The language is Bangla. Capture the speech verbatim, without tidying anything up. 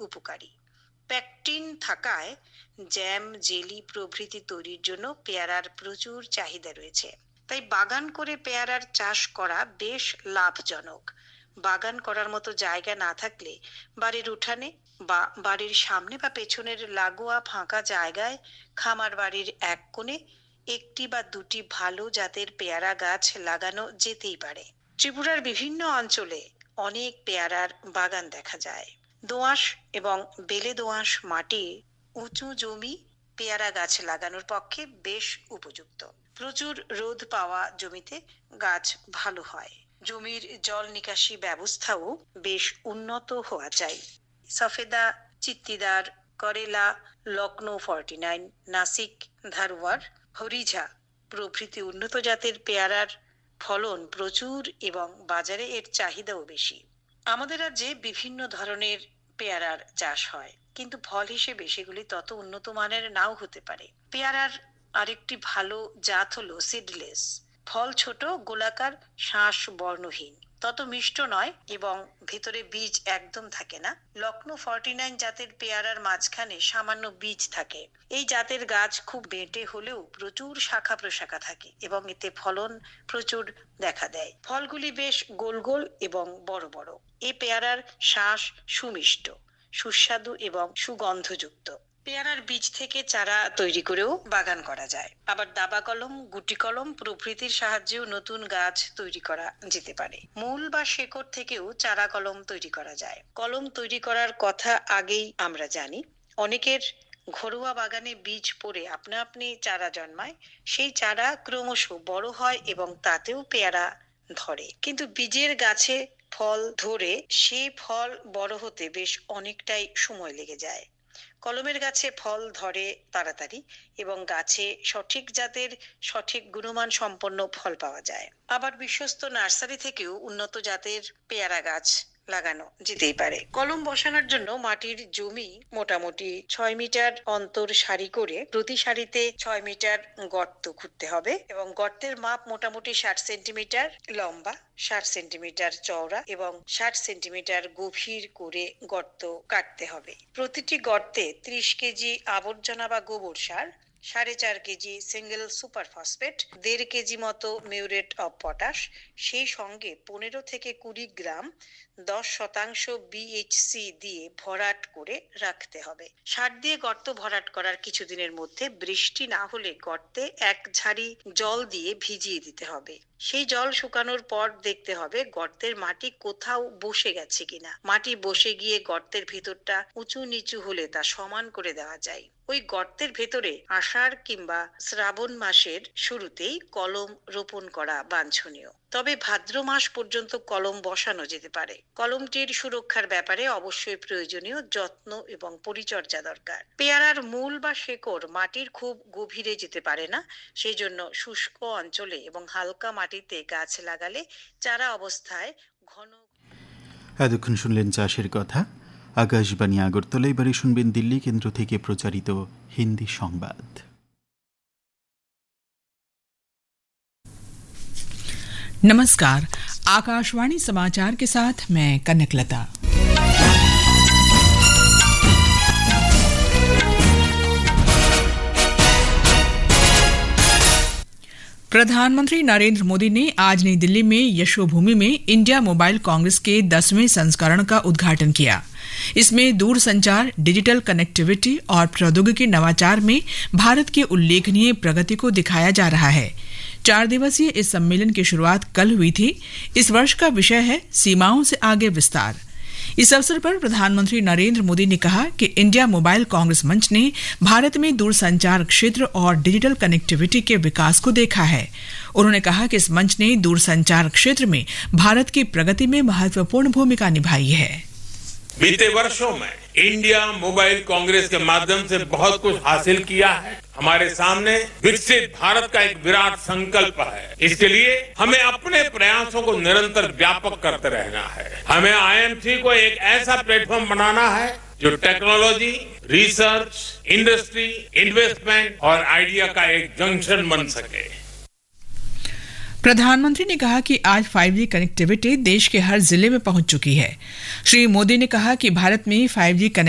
উপকারী। প্যাকটিন থাকায় জ্যাম, জেলি প্রভৃতি তৈরির জন্য পেয়ারার প্রচুর চাহিদা রয়েছে। তাই বাগান করে পেয়ারার চাষ করা বেশ লাভজনক। বাগান করার মতো জায়গা না থাকলে বাড়ির উঠানে বা বাড়ির সামনে বা পেছনের লাগোয়া ফাঁকা জায়গায় খামার বাড়ির এক কোণে একটি বা দুটি ভালো জাতের পেয়ারা গাছ লাগানো যেতেই পারে। ত্রিপুরার বিভিন্ন অঞ্চলে অনেক পেয়ারার বাগান দেখা যায়। দোআঁশ এবং বেলে দোআঁশ মাটি উঁচু জমি পেয়ারা গাছ লাগানোর পক্ষে বেশ উপযুক্ত। প্রচুর রোদ পাওয়া জমিতে গাছ ভালো হয়। জমির জল নিকাশি ব্যবস্থাও বেশ উন্নত হওয়া চাই। সফেদা, চিত্তিদার, করেলা, লখনৌ ফর্টি নাইন, নাসিক, ধারওয়ার, হরিঝা প্রভৃতি উন্নত জাতের পেয়ারার ফলন প্রচুর এবং বাজারে এর চাহিদাও বেশি। আমাদের রাজ্যে বিভিন্ন ধরনের পেয়ারার চাষ হয়, কিন্তু ফল হিসেবে সেগুলি তত উন্নত মানের নাও হতে পারে। পেয়ারার আরেকটি ভালো জাত হলো সিডলেস। ফল ছোট, গোলাকার, শাঁস বর্ণহীন, তত মিষ্ট নয় এবং ভেতরে বীজ একদম থাকে না। লখনৌ ফর্টি নাইন জাতের পেয়ারার মাঝখানে সামান্য বীজ থাকে। এই জাতের গাছ খুব বেঁটে হলেও প্রচুর শাখা প্রশাখা থাকে এবং এতে ফলন প্রচুর দেখা দেয়। ফলগুলি বেশ গোল গোল এবং বড় বড়। এই পেয়ারার শ্বাস সুমিষ্ট, সুস্বাদু এবং সুগন্ধযুক্ত। পেয়ারার বীজ থেকে চারা তৈরি করেও বাগান করা যায়। আবার দাবা কলম, গুটি কলম প্রভৃতির সাহায্যেও নতুন গাছ তৈরি করা যেতে পারে। মূল বা শেকড় থেকেও চারা কলম তৈরি করা যায়। কলম তৈরি করার কথা আগেই আমরা জানি। অনেকের ঘরোয়া বাগানে বীজ পড়ে আপনা আপনি চারা জন্মায়। সেই চারা ক্রমশ বড় হয় এবং তাতেও পেয়ারা ধরে। কিন্তু বীজের গাছে ফল ধরে সেই ফল বড় হতে বেশ অনেকটাই সময় লেগে যায়। কলমের গাছে ফল ধরে তাড়াতাড়ি এবং গাছে সঠিক জাতের সঠিক গুণমান সম্পন্ন ফল পাওয়া যায়। আবার বিশ্বস্ত নার্সারি থেকেও উন্নত জাতের পেয়ারা গাছ লাগানো যেতেই পারে। কলম বসানোর জন্য মাটির জমি মোটামুটি ছয় মিটার অন্তর সারি করে প্রতি সারিতে ছয় মিটার গর্ত খুঁড়তে হবে এবং গর্তের মাপ মোটামুটি ষাট সেন্টিমিটার লম্বা, ষাট সেন্টিমিটার চওড়া এবং ষাট সেন্টিমিটার গভীর করে গর্ত কাটতে হবে। প্রতিটি গর্তে ত্রিশ কেজি আবর্জনা বা গোবর সার, সাড়ে চার কেজি সিঙ্গেল সুপার ফসফেট, দেড় কেজি মতো মিউরেট অফ পটাশ, সেই সঙ্গে পনেরো থেকে কুড়ি গ্রাম দশ শতাংশ বিএইচসি দিয়ে ভরাট করে রাখতে হবে। সার দিয়ে গর্ত ভরাট করার কিছুদিনের মধ্যে বৃষ্টি না হলে গর্তে এক ঝাড়ি জল দিয়ে ভিজিয়ে দিতে হবে। সেই জল শুকানোর পর দেখতে হবে গর্তের মাটি কোথাও বসে গেছে কিনা। মাটি বসে গিয়ে গর্তের ভেতরটা উঁচু নিচু হলে তা সমান করে দেওয়া যায়। ওই গর্তের ভেতরে আষাঢ় কিংবা শ্রাবণ মাসের শুরুতেই কলম রোপণ করা বাঞ্ছনীয়। তবে ভাদ্র মাস পর্যন্ত কলম বসানো যেতে পারে। কলমটির সুরক্ষার ব্যাপারে অবশ্যই প্রয়োজনীয় যত্ন এবং পরিচর্যা দরকার। পেয়ারার মূল বা শেকড় মাটির খুব গভীরে যেতে পারে না, সেই জন্য শুষ্ক অঞ্চলে এবং হালকা মাটিতে গাছ লাগালে চারা অবস্থায় ঘন। এতক্ষণ শুনলেন চাষের কথা। আকাশবাণী আগরতলা। এবারে শুনবেন দিল্লি কেন্দ্র থেকে প্রচারিত হিন্দি সংবাদ। नमस्कार, आकाशवाणी समाचार के साथ मैं कनकलता। प्रधानमंत्री नरेंद्र मोदी ने आज नई दिल्ली में यशोभूमि में इंडिया मोबाइल कांग्रेस के दसवें संस्करण का उद्घाटन किया। इसमें दूरसंचार, डिजिटल कनेक्टिविटी और प्रौद्योगिकी नवाचार में भारत की उल्लेखनीय प्रगति को दिखाया जा रहा है। चार दिवसीय इस सम्मेलन की शुरुआत कल हुई थी। इस वर्ष का विषय है सीमाओं से आगे विस्तार। इस अवसर पर प्रधानमंत्री नरेंद्र मोदी ने कहा कि इंडिया मोबाइल कांग्रेस मंच ने भारत में दूरसंचार क्षेत्र और डिजिटल कनेक्टिविटी के विकास को देखा है। उन्होंने कहा कि इस मंच ने दूरसंचार क्षेत्र में भारत की प्रगति में महत्वपूर्ण भूमिका निभाई है। बीते वर्षों में इंडिया मोबाइल कांग्रेस के माध्यम से बहुत कुछ हासिल किया है। हमारे सामने विकसित भारत का एक विराट संकल्प है। इसके लिए हमें अपने प्रयासों को निरंतर व्यापक करते रहना है। हमें आईएमसी को एक ऐसा प्लेटफॉर्म बनाना है जो टेक्नोलॉजी, रिसर्च, इंडस्ट्री, इन्वेस्टमेंट और आइडिया का एक जंक्शन बन सके। प्रधानमंत्री ने कहा कि आज फाइव जी कनेक्टिविटी देश के हर जिले में पहुंच चुकी है। श्री मोदी ने कहा कि भारत में फाइव जी